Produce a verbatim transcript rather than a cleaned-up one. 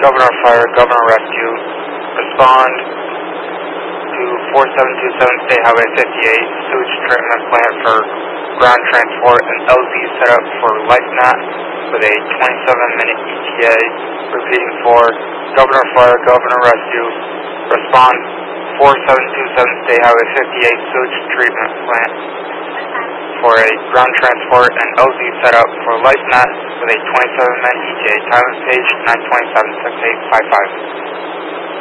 Governor Fire, Governor Rescue, respond to four seven two seven State Highway fifty-eight, sewage treatment plant for ground transport and L Z set up for LifeNet with a twenty-seven minute E T A. Repeating for Governor Fire, Governor Rescue, respond four seven two seven State Highway fifty-eight, sewage treatment plant for a ground transport and L Z set up for LifeNet with a twenty-seven minute E T A. Time of page nine twenty-seven, six eight five five.